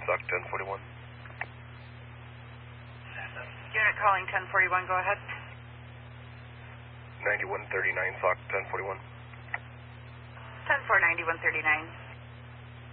SOC 1041. Unit calling 1041, go ahead. 9139 SOC 1041. 10-4, 9139.